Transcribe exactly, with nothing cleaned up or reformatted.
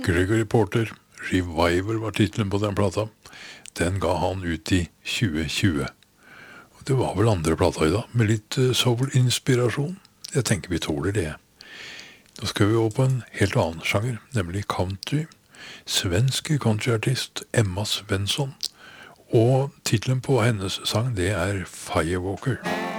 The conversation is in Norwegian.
Gregory Porter, Revival var titlen på den plata. Den ga han ut i tjue tjue. Og det var vel andre plata i dag, med litt uh, soul-inspirasjon. Jeg tenker vi tåler det. Nå skal vi over på en helt annen sjanger, nemlig country. Svensk countryartist Emma Svensson. Og titlen på hennes sang, det er Firewalker.